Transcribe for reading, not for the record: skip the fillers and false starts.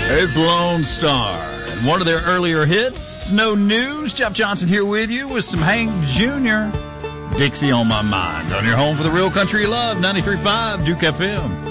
It's Lone Star. And one of their earlier hits, Snow News. Jeff Johnson here with you with some Hank Jr. Dixie on My Mind. On your home for the real country you love, 93.5 Duke FM.